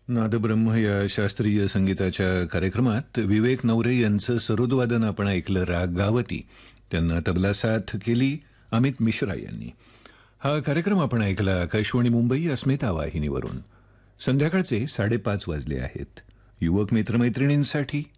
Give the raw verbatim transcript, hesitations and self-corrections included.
नादब्रह्म या शास्त्रीय संगीताच्या कार्यक्रमात विवेक नवरे यांचं सरोदवादन आपण ऐकलं, राग गावती. त्यांना तबला साथ केली अमित मिश्रा यांनी. हा कार्यक्रम आपण ऐकला आकाशवाणी मुंबई अस्मिता वाहिनीवरून. संध्याकाळचे साडेपाच वाजले आहेत. युवक मित्रमैत्रिणींसाठी